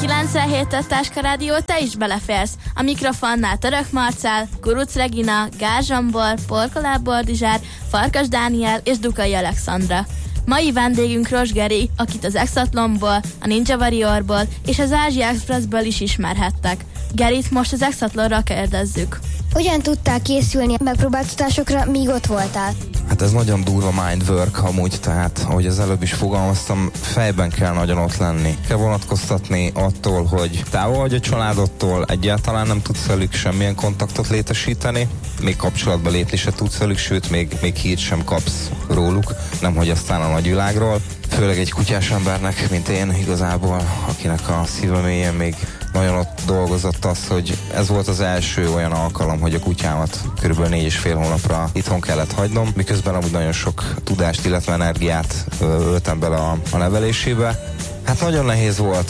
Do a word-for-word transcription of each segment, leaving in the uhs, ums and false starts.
kilencvenhét öt Táska Rádió, te is beleférsz. A mikrofonnál Török Marcell, Kuruc Regina, Gál Zsombor, Porkolá Boldizsár, Farkas Dániel és Dukai Alexandra. Mai vendégünk Ros Geri, akit az Exatlonból, a Ninja Warriorból és az Ázsia Expressből is ismerhettek. Gerit most az Exatlonra kérdezzük. Hogyan tudtál készülni a megpróbáltatásokra, míg ott voltál? Hát ez nagyon durva mindwork amúgy, tehát ahogy az előbb is fogalmaztam, fejben kell nagyon ott lenni. Kell vonatkoztatni attól, hogy távol vagy a családodtól, egyáltalán nem tudsz velük semmilyen kontaktot létesíteni, még kapcsolatba lépni se tudsz velük, sőt még, még hírt sem kapsz róluk, nemhogy aztán a nagyvilágról. Főleg egy kutyás embernek, mint én igazából, akinek a szíve mélyén még nagyon ott dolgozott az, hogy ez volt az első olyan alkalom, hogy a kutyámat körülbelül négy és fél hónapra itthon kellett hagynom, miközben amúgy nagyon sok tudást, illetve energiát öltem bele a, a nevelésébe. Hát nagyon nehéz volt.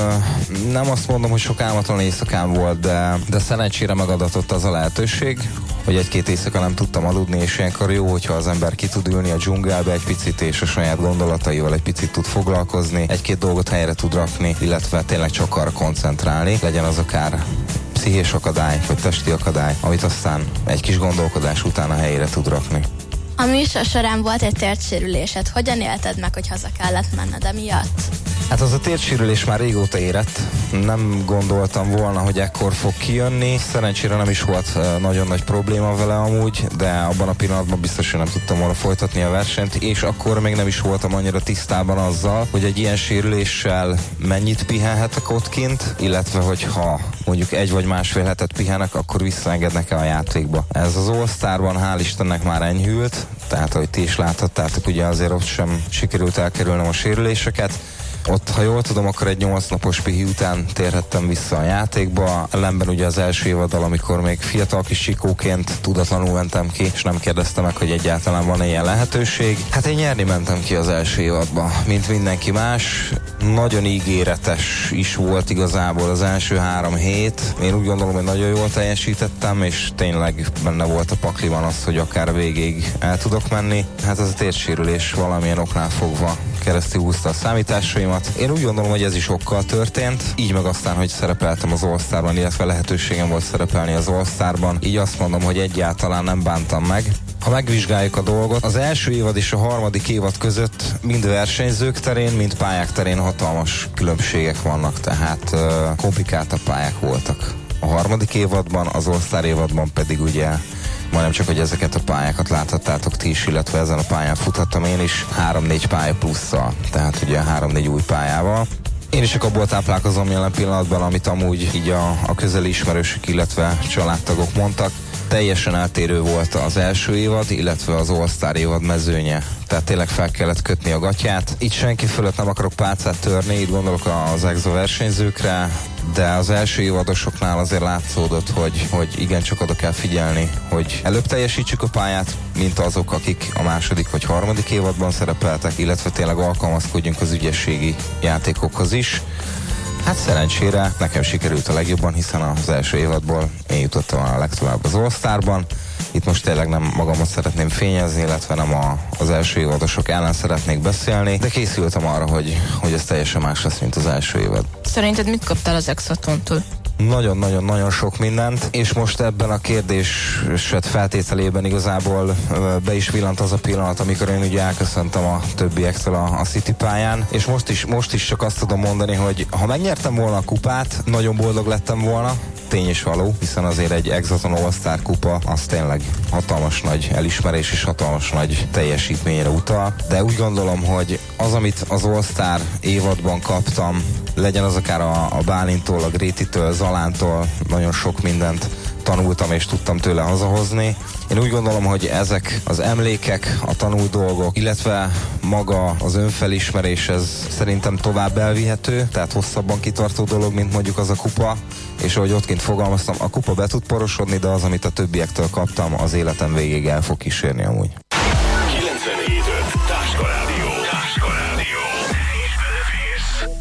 Nem azt mondom, hogy sok álmatlan éjszakám volt, de, de szerencsére megadatott az a lehetőség, hogy egy-két éjszaka nem tudtam aludni, és ilyenkor jó, hogyha az ember ki tud ülni a dzsungelbe egy picit, és a saját gondolataival egy picit tud foglalkozni, egy-két dolgot helyre tud rakni, illetve tényleg csak arra koncentrálni, legyen az akár pszichés akadály, vagy testi akadály, amit aztán egy kis gondolkodás után a helyére tud rakni. A műsor során volt egy térdsérülésed. Hogyan élted meg, hogy haza kellett menned emiatt? Hát az a térdsérülés már régóta érett. Nem gondoltam volna, hogy ekkor fog kijönni. Szerencsére nem is volt nagyon nagy probléma vele amúgy, de abban a pillanatban biztos, hogy nem tudtam volna folytatni a versenyt, és akkor még nem is voltam annyira tisztában azzal, hogy egy ilyen sérüléssel mennyit pihenhetek ott kint, illetve hogyha mondjuk egy vagy másfél hetet pihenek, akkor visszaengednek-e a játékba. Ez az All-Starban hál' Istennek már enyhült, tehát ahogy ti is láthattátok, ugye azért ott sem sikerült elkerülnem a sérüléseket. Ott, ha jól tudom, akkor egy nyolc napos pihi után térhettem vissza a játékba. Ellenben ugye az első évaddal, amikor még fiatal kis csikóként tudatlanul mentem ki, és nem kérdeztem meg, hogy egyáltalán van ilyen lehetőség. Hát én nyerni mentem ki az első évadba, mint mindenki más. Nagyon ígéretes is volt igazából az első három hét. Én úgy gondolom, hogy nagyon jól teljesítettem, és tényleg benne volt a pakliban az, hogy akár végig el tudok menni. Hát az a térsérülés valamilyen oknál fogva keresztül húzta a számításaimat. Én úgy gondolom, hogy ez is okkal történt. Így meg aztán, hogy szerepeltem az All-Starban, illetve lehetőségem volt szerepelni az All-Starban. Így azt mondom, hogy egyáltalán nem bántam meg. Ha megvizsgáljuk a dolgot, az első évad és a harmadik évad között mind versenyzők terén, mind pályák terén hatalmas különbségek vannak, tehát uh, komplikáltabb pályák voltak. A harmadik évadban, az All-Star évadban pedig ugye majdnem csak, hogy ezeket a pályákat láthattátok ti is, illetve ezen a pályán futhattam én is három-négy pálya plusszal, tehát ugye három-négy új pályával. Én is csak abból táplálkozom jelen pillanatban, amit amúgy így a, a közeli ismerősök, illetve családtagok mondtak. Teljesen eltérő volt az első évad, illetve az All-Star évad mezőnye. Tehát tényleg fel kellett kötni a gatyát. Itt senki fölött nem akarok pálcát törni, itt gondolok az exo versenyzőkre, de az első évadosoknál azért látszódott, hogy, hogy igencsak oda kell figyelni, hogy előbb teljesítsük a pályát, mint azok, akik a második vagy harmadik évadban szerepeltek, illetve tényleg alkalmazkodjunk az ügyességi játékokhoz is. Hát szerencsére nekem sikerült a legjobban, hiszen az első évadból én jutottam a legtovább az All-Starban. Itt most tényleg nem magamat szeretném fényezni, illetve nem a, az első évadosok ellen szeretnék beszélni, de készültem arra, hogy, hogy ez teljesen más lesz, mint az első évad. Szerinted mit kaptál az Exatlontól? Nagyon-nagyon-nagyon sok mindent, és most ebben a kérdéset feltételében igazából be is villant az a pillanat, amikor én ugye elköszöntem a többiektől a, a City pályán, és most is, most is csak azt tudom mondani, hogy ha megnyertem volna a kupát, nagyon boldog lettem volna, tény és való, hiszen azért egy Exatlon All-Star kupa az tényleg hatalmas nagy elismerés és hatalmas nagy teljesítményre utal, de úgy gondolom, hogy az, amit az All-Star évadban kaptam, legyen az akár a, a Bálintól, a Grétitől, Zalántól, nagyon sok mindent tanultam és tudtam tőle hazahozni. Én úgy gondolom, hogy ezek az emlékek, a tanult dolgok, illetve maga az önfelismerés, ez szerintem tovább elvihető, tehát hosszabban kitartó dolog, mint mondjuk az a kupa, és ahogy ott kint fogalmaztam, a kupa be tud porosodni, de az, amit a többiektől kaptam, az életem végéig el fog kísérni amúgy.